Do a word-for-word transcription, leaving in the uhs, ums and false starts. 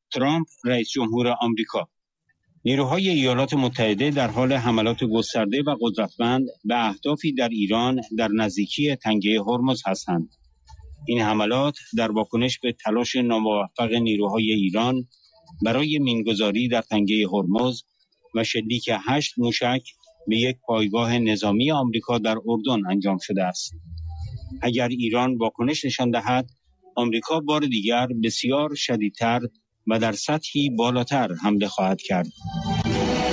ترامپ رئیس جمهور آمریکا: نیروهای ایالات متحده در حال حملات گسترده و قدرتمند به اهدافی در ایران در نزدیکی تنگه هرمز هستند. این حملات در واکنش به تلاش ناموفق نیروهای ایران برای مینگذاری در تنگه هرمز و شلیک هشت موشک به یک پایگاه نظامی آمریکا در اردن انجام شده است. اگر ایران واکنش نشان دهد، آمریکا بار دیگر بسیار شدیدتر و در سطحی بالاتر حمله خواهد کرد.